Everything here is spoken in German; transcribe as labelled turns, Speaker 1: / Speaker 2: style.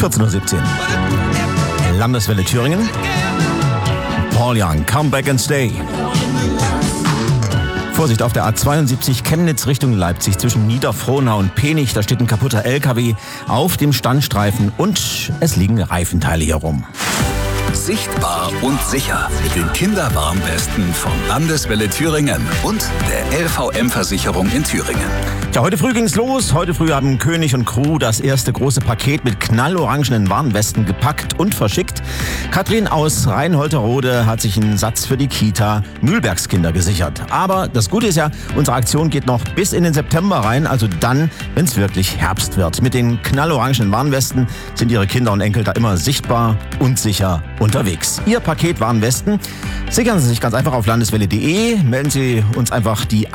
Speaker 1: 14:17 Uhr. Landeswelle Thüringen. Paul Young, Come Back and Stay. Vorsicht auf der A72 Chemnitz Richtung Leipzig zwischen Niederfrohnau und Penich. Da steht ein kaputter LKW auf dem Standstreifen und es liegen Reifenteile hier rum.
Speaker 2: Sichtbar und sicher. Den Kinderwarnwesten von Landeswelle Thüringen und der LVM-Versicherung in Thüringen.
Speaker 1: Ja, heute früh ging's los. Heute früh haben König und Crew das erste große Paket mit knallorangenen Warnwesten gepackt und verschickt. Katrin aus Rheinholterode hat sich einen Satz für die Kita Mühlbergskinder gesichert. Aber das Gute ist ja, unsere Aktion geht noch bis in den September rein, also dann, wenn es wirklich Herbst wird. Mit den knallorangenen Warnwesten sind ihre Kinder und Enkel da immer sichtbar und sicher unterwegs. Ihr Paket Warnwesten sichern Sie sich ganz einfach auf landeswelle.de. Melden Sie uns einfach die